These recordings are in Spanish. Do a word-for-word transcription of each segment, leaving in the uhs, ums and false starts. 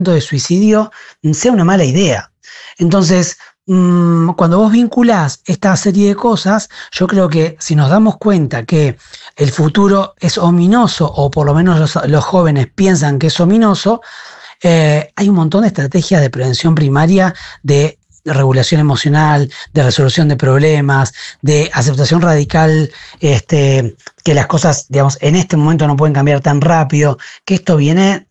de suicidio sea una mala idea. Entonces, mmm, cuando vos vinculás esta serie de cosas, yo creo que si nos damos cuenta que el futuro es ominoso, o por lo menos los, los jóvenes piensan que es ominoso, eh, hay un montón de estrategias de prevención primaria, de de regulación emocional, de resolución de problemas, de aceptación radical, este, que las cosas, digamos, en este momento no pueden cambiar tan rápido, que esto viene,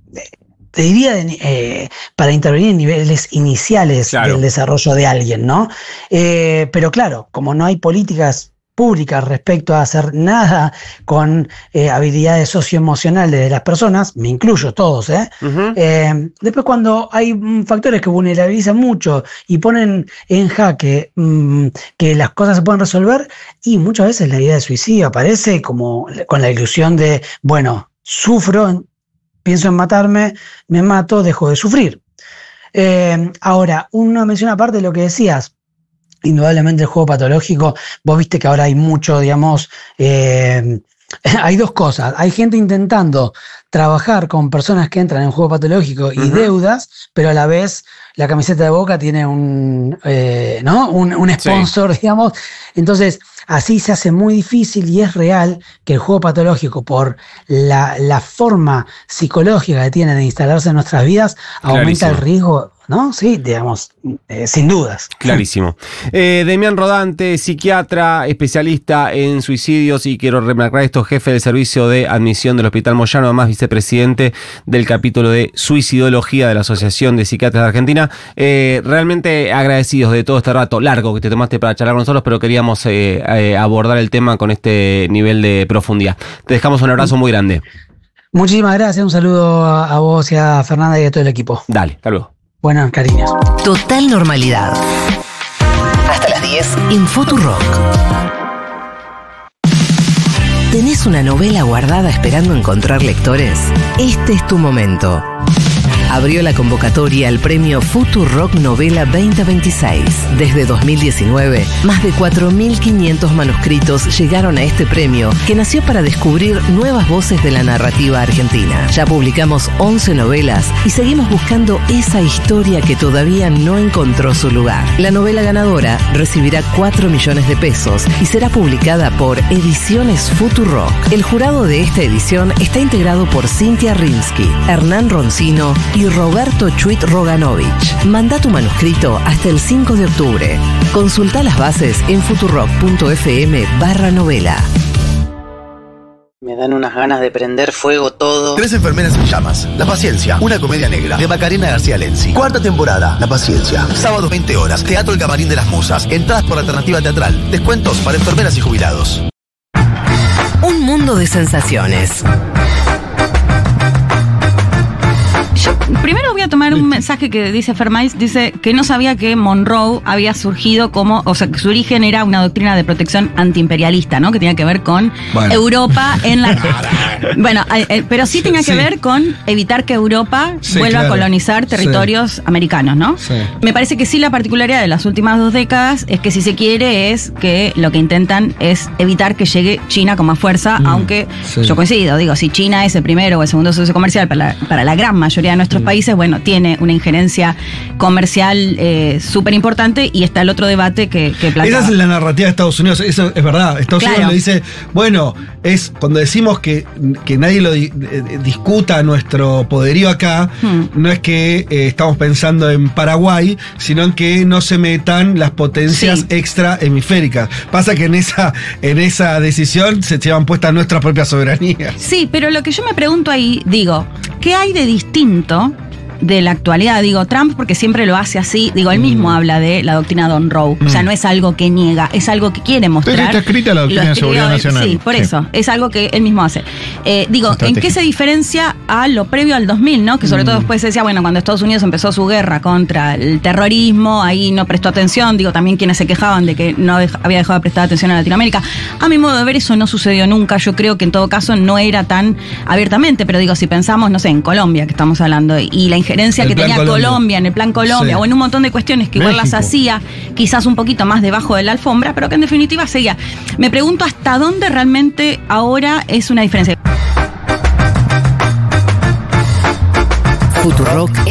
te diría, de, eh, para intervenir en niveles iniciales claro. del desarrollo de alguien, ¿no? Eh, pero claro, como no hay políticas públicas respecto a hacer nada con eh, habilidades socioemocionales de las personas, me incluyo todos, ¿eh? Uh-huh. Eh, después cuando hay mm, factores que vulnerabilizan mucho y ponen en jaque mm, que las cosas se pueden resolver, y muchas veces la idea de suicidio aparece como con la ilusión de, bueno, sufro, pienso en matarme, me mato, dejo de sufrir. Eh, ahora, una mención aparte de lo que decías, indudablemente el juego patológico, vos viste que ahora hay mucho, digamos, eh, hay dos cosas, hay gente intentando trabajar con personas que entran en el juego patológico y uh-huh. deudas, pero a la vez la camiseta de Boca tiene un, eh, ¿no? un, un sponsor, sí. digamos, entonces así se hace muy difícil, y es real que el juego patológico, por la, la forma psicológica que tiene de instalarse en nuestras vidas, aumenta Clarísimo. el riesgo, ¿no? Sí, digamos, eh, sin dudas. Clarísimo. Eh, Demián Rodante, psiquiatra, especialista en suicidios, y quiero remarcar esto, jefe del servicio de admisión del Hospital Moyano, además vicepresidente del capítulo de suicidología de la Asociación de Psiquiatras de Argentina. Eh, realmente agradecidos de todo este rato largo que te tomaste para charlar con nosotros, pero queríamos eh, eh, abordar el tema con este nivel de profundidad. Te dejamos un abrazo muy grande. Muchísimas gracias, un saludo a, a vos y a Fernanda y a todo el equipo. Dale, hasta luego. Buenas, cariños. Total normalidad. Hasta las diez en Futurock. ¿Tenés una novela guardada esperando encontrar lectores? Este es tu momento. Abrió la convocatoria al premio Futurock Novela veinte veintiséis. Desde dos mil diecinueve, más de cuatro mil quinientos manuscritos llegaron a este premio, que nació para descubrir nuevas voces de la narrativa argentina. Ya publicamos once novelas y seguimos buscando esa historia que todavía no encontró su lugar. La novela ganadora recibirá cuatro millones de pesos y será publicada por Ediciones Futurock. El jurado de esta edición está integrado por Cintia Rinsky, Hernán Roncino y Roberto Chuit Roganovich. Manda tu manuscrito hasta el cinco de octubre. Consulta las bases en futurock.fm barra novela. Me dan unas ganas de prender fuego todo. Tres enfermeras en llamas. La paciencia. Una comedia negra. De Macarena García Lenzi. Cuarta temporada. La paciencia. Sábado veinte horas. Teatro El Camarín de las Musas. Entradas por alternativa teatral. Descuentos para enfermeras y jubilados. Un mundo de sensaciones. Yo primero voy a tomar un mensaje que dice Fermais, dice que no sabía que Monroe había surgido como, o sea, que su origen era una doctrina de protección antiimperialista, ¿no? Que tenía que ver con bueno. Europa en la... bueno, eh, pero sí tenía que sí. ver con evitar que Europa sí, vuelva claro. a colonizar territorios sí. americanos, ¿no? Sí. Me parece que sí, la particularidad de las últimas dos décadas es que, si se quiere, es que lo que intentan es evitar que llegue China con más fuerza, mm, aunque sí. yo coincido, digo, si China es el primero o el segundo socio comercial para la, para la gran mayoría de nuestros mm. países, bueno, tiene una injerencia comercial eh, súper importante, y está el otro debate que, que planteaba. Esa es la narrativa de Estados Unidos, eso es verdad. Estados claro. Unidos le dice, bueno, es cuando decimos que, que nadie lo di, eh, discuta nuestro poderío acá, hmm. no es que eh, estamos pensando en Paraguay, sino en que no se metan las potencias sí. extra hemisféricas. Pasa que en esa, en esa decisión se llevan puestas nuestras propias soberanías. Sí, pero lo que yo me pregunto ahí, digo, ¿qué hay de distinto de la actualidad? Digo, Trump, porque siempre lo hace así, digo, él mismo mm. habla de la doctrina Monroe, mm. o sea, no es algo que niega, es algo que quiere mostrar. Entonces está escrita la doctrina de seguridad nacional. Sí, por sí. eso, es algo que él mismo hace. Eh, digo, ¿en qué se diferencia a lo previo al dos mil, no? Que sobre mm. todo después se decía, bueno, cuando Estados Unidos empezó su guerra contra el terrorismo, ahí no prestó atención, digo, también quienes se quejaban de que no había dejado de prestar atención a Latinoamérica. A mi modo de ver, eso no sucedió nunca, yo creo que en todo caso no era tan abiertamente, pero digo, si pensamos, no sé, en Colombia, que estamos hablando, y la injerencia el que tenía Colombia. Colombia, en el plan Colombia, sí. o en un montón de cuestiones que igual México. Las hacía quizás un poquito más debajo de la alfombra, pero que en definitiva seguía. Me pregunto hasta dónde realmente ahora es una diferencia. Futurock